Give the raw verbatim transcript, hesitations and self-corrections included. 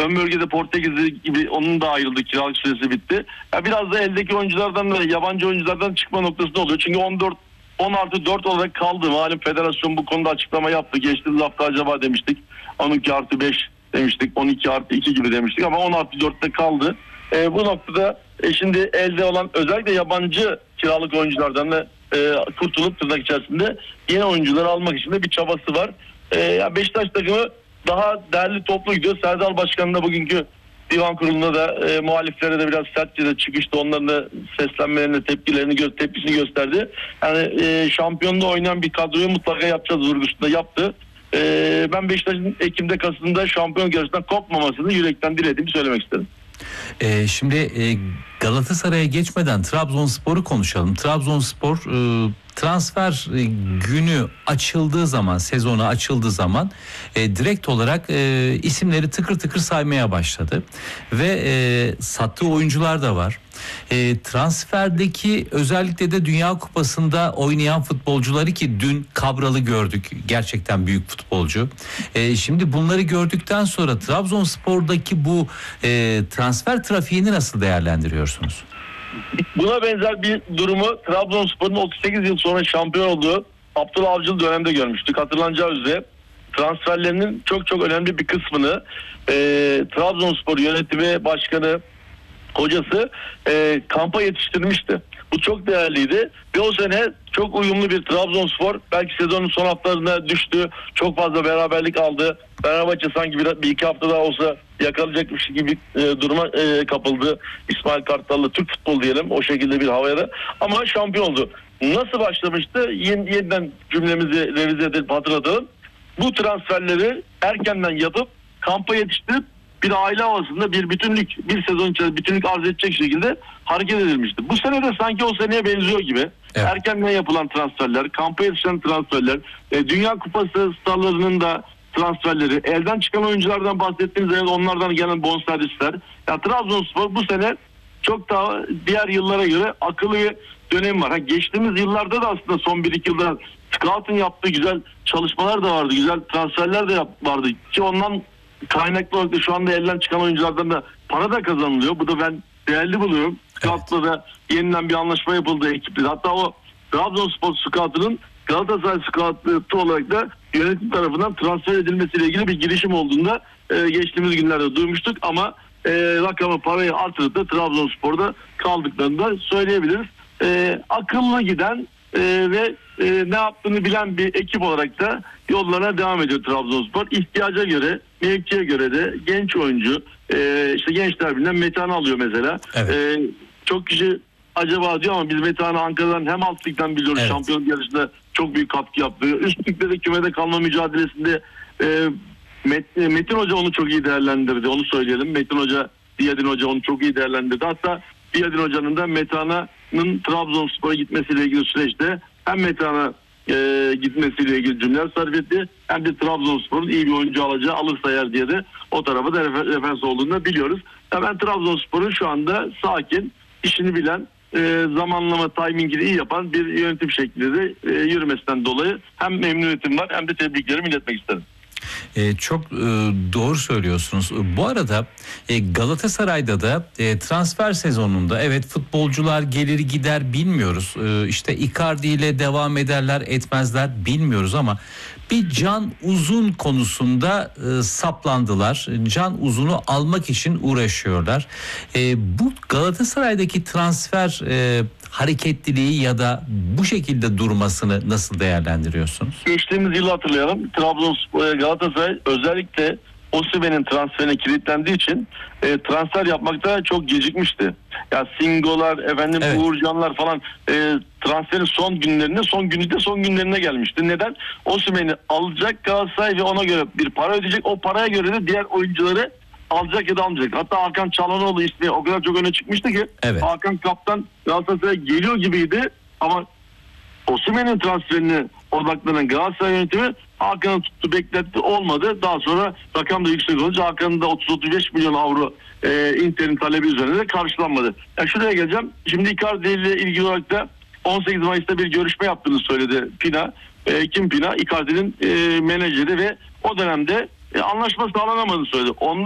ön bölgede Portekizli gibi onun da ayrıldı. Kiralık süresi bitti. Ya biraz da eldeki oyunculardan da yabancı oyunculardan çıkma noktasında oluyor. Çünkü on dört on artı dört olarak kaldı. Malum federasyon bu konuda açıklama yaptı. Geçtiğimiz hafta acaba demiştik. on iki artı beş demiştik. on iki artı iki gibi demiştik ama on artı dörtte kaldı. E, bu noktada e, şimdi elde olan özellikle yabancı kiralık oyunculardan da e, kurtulup tırnak içerisinde yeni oyuncuları almak için de bir çabası var. E, Beşiktaş takımı daha değerli toplu gidiyor. Serdar Başkan'ın da bugünkü divan kurulunda da e, muhaliflere de biraz sertçe de çıkıştı. Onların da seslenmelerini, tepkilerini, gö- tepkisini gösterdi. Yani e, şampiyonluğu oynayan bir kadroyu mutlaka yapacağız vurgusunu da yaptı. E, ben Beşiktaş'ın Ekim'de Kasım'da şampiyon yarışından kopmamasını yürekten dilediğimi söylemek isterim. Ee, şimdi e, Galatasaray'a geçmeden Trabzonspor'u konuşalım. Trabzonspor e, transfer e, günü açıldığı zaman, sezonu açıldığı zaman e, direkt olarak e, isimleri tıkır tıkır saymaya başladı. Ve e, sattığı oyuncular da var. E, transferdeki özellikle de Dünya Kupası'nda oynayan futbolcuları ki dün Cabral'ı gördük. Gerçekten büyük futbolcu. E, şimdi bunları gördükten sonra Trabzonspor'daki bu e, transfer trafiğini nasıl değerlendiriyorsunuz? Buna benzer bir durumu Trabzonspor'un otuz sekiz yıl sonra şampiyon olduğu Abdullah Avcılı dönemde görmüştük. Hatırlanacağı üzere transferlerinin çok çok önemli bir kısmını e, Trabzonspor yönetimi, başkanı, hocası e, kampa yetiştirmişti. Bu çok değerliydi ve o sene çok uyumlu bir Trabzonspor belki sezonun son haftalarına düştü. Çok fazla beraberlik aldı. Fenerbahçe sanki bir, bir iki hafta daha olsa yakalayacakmış gibi e, duruma e, kapıldı. İsmail Kartal'la Türk futbolu diyelim o şekilde bir havaya ama şampiyon oldu. Nasıl başlamıştı? Yeni, yeniden cümlemizi revize edip hatırlatalım. Bu transferleri erkenden yapıp kampa yetiştirip bir aile havasında bir bütünlük, bir sezon içerisinde bütünlük arz edecek şekilde hareket edilmişti. Bu sene de sanki o seneye benziyor gibi. Evet. Erkenden yapılan transferler, kampa yetişen transferler, e, Dünya Kupası starlarının da transferleri, elden çıkan oyunculardan bahsettiğimiz zaman onlardan gelen bonservisler. Ya Trabzonspor bu sene çok daha diğer yıllara göre akıllı bir dönem var. Ha, geçtiğimiz yıllarda da aslında son bir iki yılda Scout'un yaptığı güzel çalışmalar da vardı. Güzel transferler de vardı ki ondan kaynaklı olarak da şu anda elden çıkan oyunculardan da para da kazanılıyor. Bu da ben değerli buluyorum. Scout'la da yeniden bir anlaşma yapıldı ekiple. Hatta o Trabzonspor Scout'unun Galatasaray Scout'u olarak da yönetim tarafından transfer edilmesiyle ilgili bir girişim olduğunda e, geçtiğimiz günlerde duymuştuk ama e, rakamı parayı artırıp da Trabzonspor'da kaldıklarını da söyleyebiliriz. E, akıllı giden e, ve e, ne yaptığını bilen bir ekip olarak da yollarına devam ediyor Trabzonspor. İhtiyaca göre, mevkiye göre de genç oyuncu, e, işte Gençler Birliği'nden Metehan'ı alıyor mesela. Evet. E, çok kişi acaba diyor ama biz Metehan'ı Ankara'dan hem alt ligden biliyoruz, evet. Şampiyonluk yarışında çok büyük katkı yaptı. Üst ligde de kümede kalma mücadelesinde e, Metin Hoca onu çok iyi değerlendirdi. Onu söyleyelim. Metin Hoca, Diyadin Hoca onu çok iyi değerlendirdi. Hatta Diyadin Hoca'nın da Metehan'ın Trabzonspor'a gitmesiyle ilgili süreçte hem Metehan'a e, gitmesiyle ilgili cümleler sarf etti. Hem de Trabzonspor'un iyi bir oyuncu alacağı alırsa eğer diye de o tarafa da refer, referans olduğunu da biliyoruz. Ya ben Trabzonspor'un şu anda sakin, işini bilen, e, zamanlama timingini iyi yapan bir yönetim şeklinde de e, yürümesinden dolayı hem memnuniyetim var hem de tebriklerimi iletmek isterim. Ee, çok e, doğru söylüyorsunuz. Bu arada e, Galatasaray'da da e, transfer sezonunda evet futbolcular gelir gider bilmiyoruz. E, işte Icardi ile devam ederler etmezler bilmiyoruz ama bir Can Uzun konusunda e, saplandılar. Can Uzun'u almak için uğraşıyorlar. E, bu Galatasaray'daki transfer e, hareketliliği ya da bu şekilde durmasını nasıl değerlendiriyorsunuz? Geçtiğimiz yılı hatırlayalım. Trabzonspor, Galatasaray özellikle Osimhen'in transferine kilitlendiği için e, transfer yapmakta çok gecikmişti. Ya Singo'lar, efendim evet. Uğurcanlar falan e, transferin son günlerinde, son gününde son günlerine gelmişti. Neden? Osimhen'i alacak Galatasaray ve ona göre bir para ödeyecek. O paraya göre de diğer oyuncuları alacak ya da almayacak. Hatta Hakan Çalhanoğlu ismi o kadar çok öne çıkmıştı ki evet. Hakan kaptan Galatasaray'a geliyor gibiydi ama Osimhen'in transferine odaklanan Galatasaray yönetimi Hakan'ı tuttu, bekletti, olmadı. Daha sonra rakam da yüksek olunca Hakan'ın da otuz otuz beş milyon avro e, Inter'in talebi üzerine de karşılanmadı. Ya şuraya geleceğim. Şimdi Icardi ile ilgili olarak da on sekiz Mayıs'ta bir görüşme yaptığını söyledi Pina. E, Kim Pina? Icardi'nin e, menajeri ve o dönemde e, anlaşma sağlanamadığını söyledi. Ondan